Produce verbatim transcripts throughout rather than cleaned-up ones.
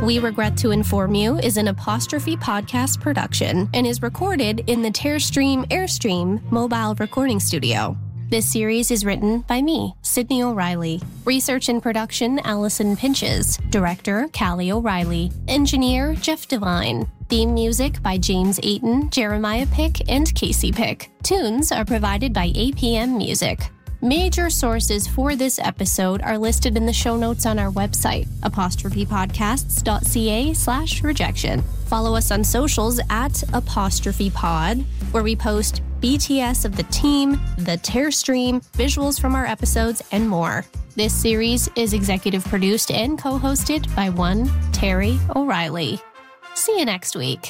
We Regret to Inform You is an Apostrophe podcast production and is recorded in the Terrestream Airstream mobile recording studio. This series is written by me, Sydney O'Reilly. Research and production, Allison Pinches. Director, Callie O'Reilly. Engineer, Jeff Devine. Theme music by James Ayton, Jeremiah Pick, and Casey Pick. Tunes are provided by A P M Music. Major sources for this episode are listed in the show notes on our website, apostrophepodcasts.ca slash rejection. Follow us on socials at apostrophepod, where we post B T S of the team, the Terrestream, visuals from our episodes, and more. This series is executive produced and co-hosted by one Terry O'Reilly. See you next week.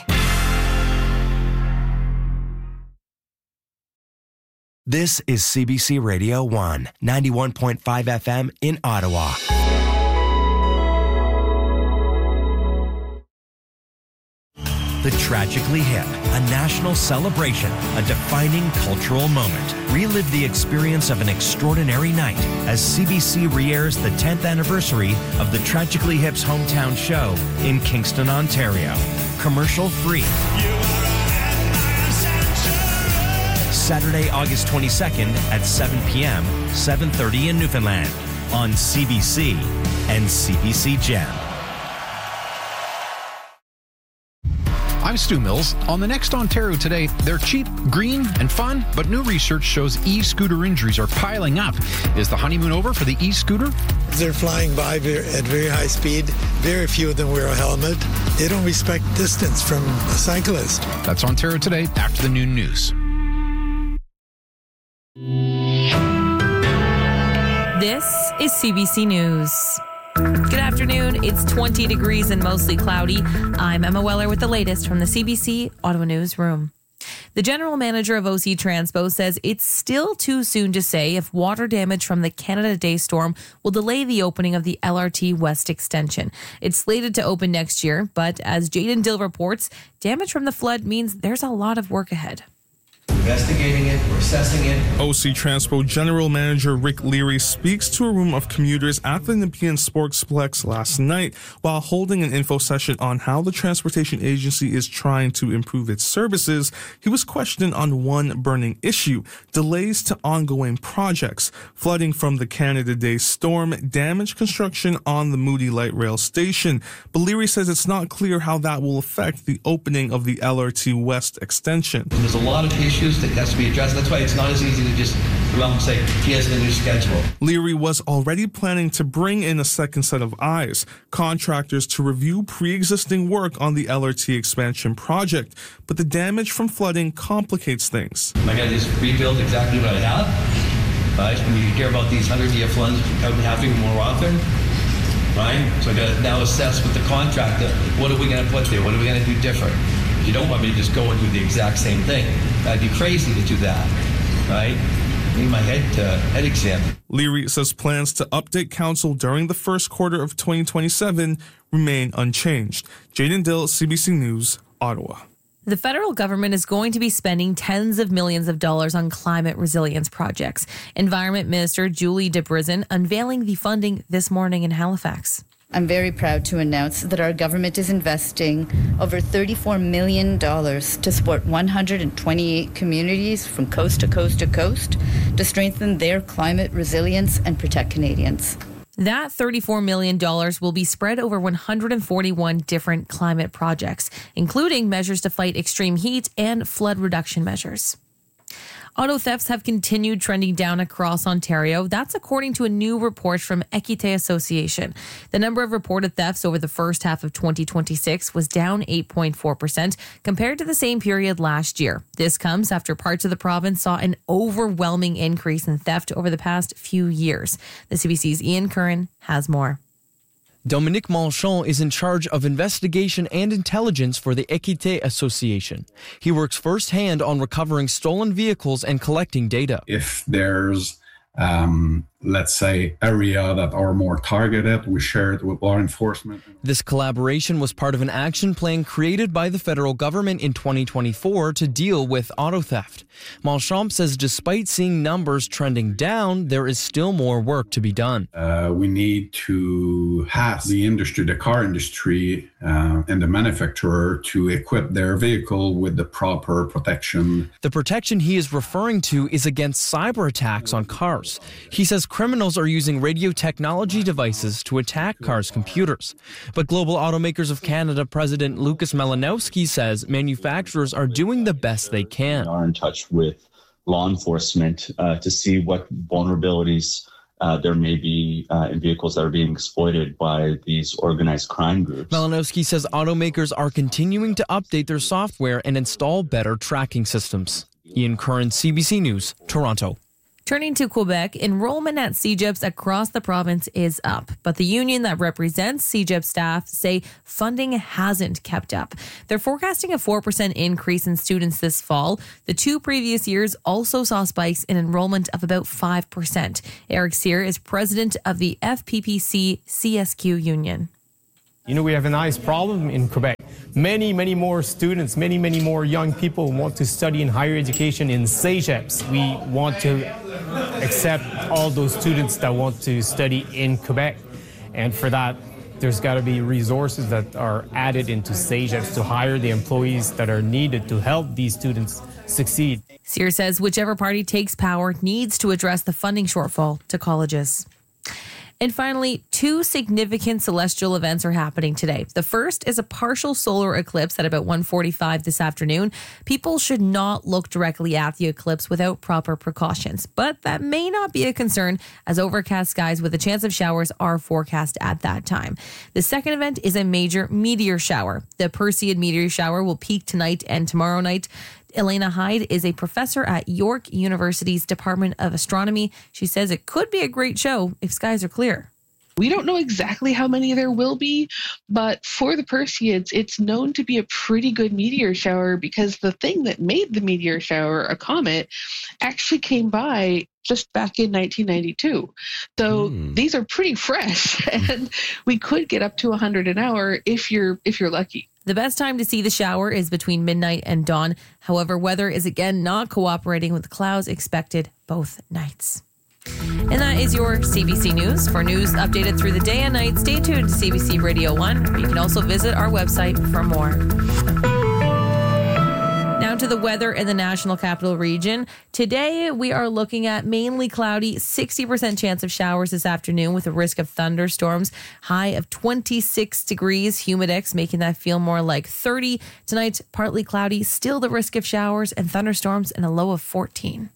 This is C B C Radio one, ninety-one point five F M in Ottawa. The Tragically Hip, a national celebration, a defining cultural moment. Relive the experience of an extraordinary night as C B C re-airs the tenth anniversary of the Tragically Hip's hometown show in Kingston, Ontario. Commercial free. Saturday, August twenty-second at seven p.m., seven thirty in Newfoundland on C B C and C B C Gem. I'm Stu Mills. On the Next Ontario today, they're cheap, green, and fun, but new research shows e-scooter injuries are piling up. Is the honeymoon over for the e-scooter? They're flying by at very high speed. Very few of them wear a helmet. They don't respect distance from a cyclist. That's Ontario Today after the noon news. This is C B C News. Good afternoon. It's twenty degrees and mostly cloudy. I'm Emma Weller with the latest from the C B C Ottawa Newsroom. The general manager of O C Transpo says it's still too soon to say if water damage from the Canada Day storm will delay the opening of the L R T West extension. It's slated to open next year, but as Jayden Dill reports, damage from the flood means there's a lot of work ahead. Investigating it, we're assessing it. O C Transpo General Manager Rick Leary speaks to a room of commuters at the Nepean Sportsplex last night while holding an info session on how the transportation agency is trying to improve its services. He was questioned on one burning issue, delays to ongoing projects. Flooding from the Canada Day storm damaged construction on the Moody Light Rail Station. But Leary says it's not clear how that will affect the opening of the L R T West extension. There's a lot of issues that has to be addressed. That's why it's not as easy to just go out and say, here's the new schedule. Leary was already planning to bring in a second set of eyes, contractors to review pre-existing work on the L R T expansion project. But the damage from flooding complicates things. I got to just rebuild exactly what I have. Right? When you hear about these hundred-year floods happening more often, right? So I got to now assess with the contractor, what are we going to put there? What are we going to do different? You don't want me to just go and do the exact same thing. That'd be crazy to do that, right? I need my head uh, head examined. Leary says plans to update council during the first quarter of twenty twenty-seven remain unchanged. Jayden Dill, C B C News, Ottawa. The federal government is going to be spending tens of millions of dollars on climate resilience projects. Environment Minister Julie DeBrizin unveiling the funding this morning in Halifax. I'm very proud to announce that our government is investing over thirty-four million dollars to support one hundred twenty-eight communities from coast to coast to coast to strengthen their climate resilience and protect Canadians. That thirty-four million dollars will be spread over one hundred forty-one different climate projects, including measures to fight extreme heat and flood reduction measures. Auto thefts have continued trending down across Ontario. That's according to a new report from Equité Association. The number of reported thefts over the first half of twenty twenty-six was down eight point four percent compared to the same period last year. This comes after parts of the province saw an overwhelming increase in theft over the past few years. The C B C's Ian Curran has more. Dominique Manchon is in charge of investigation and intelligence for the Equité Association. He works firsthand on recovering stolen vehicles and collecting data. If there's um, let's say, area that are more targeted. We share it with law enforcement. This collaboration was part of an action plan created by the federal government in twenty twenty-four to deal with auto theft. Malchamp says despite seeing numbers trending down, there is still more work to be done. Uh, we need to ask the industry, the car industry, uh, and the manufacturer to equip their vehicle with the proper protection. The protection he is referring to is against cyber attacks on cars. He says criminals are using radio technology devices to attack cars' computers. But Global Automakers of Canada President Lucas Malinowski says manufacturers are doing the best they can. We are in touch with law enforcement uh, to see what vulnerabilities uh, there may be uh, in vehicles that are being exploited by these organized crime groups. Malinowski says automakers are continuing to update their software and install better tracking systems. Ian Curran, C B C News, Toronto. Turning to Quebec, enrollment at C G E Ps across the province is up, but the union that represents C G E P staff say funding hasn't kept up. They're forecasting a four percent increase in students this fall. The two previous years also saw spikes in enrollment of about five percent. Eric Cyr is president of the F P P C C S Q union. You know, we have a nice problem in Quebec. Many, many more students, many, many more young people want to study in higher education in C G E Ps. We want to accept all those students that want to study in Quebec. And for that, there's got to be resources that are added into C G E Ps to hire the employees that are needed to help these students succeed. Cyr says whichever party takes power needs to address the funding shortfall to colleges. And finally, two significant celestial events are happening today. The first is a partial solar eclipse at about one forty-five this afternoon. People should not look directly at the eclipse without proper precautions, but that may not be a concern as overcast skies with a chance of showers are forecast at that time. The second event is a major meteor shower. The Perseid meteor shower will peak tonight and tomorrow night. Elena Hyde is a professor at York University's Department of Astronomy. She says it could be a great show if skies are clear. We don't know exactly how many there will be, but for the Perseids, it's known to be a pretty good meteor shower because the thing that made the meteor shower, a comet, actually came by just back in nineteen ninety-two. So mm. these are pretty fresh, and we could get up to one hundred an hour if you're if you're lucky. The best time to see the shower is between midnight and dawn. However, weather is again not cooperating with the clouds expected both nights. And that is your C B C News. For news updated through the day and night, stay tuned to C B C Radio one. You can also visit our website for more. Now to the weather in the National Capital Region. Today, we are looking at mainly cloudy, sixty percent chance of showers this afternoon with a risk of thunderstorms. High of twenty-six degrees, humidex making that feel more like thirty. Tonight, partly cloudy, still the risk of showers and thunderstorms and a low of fourteen.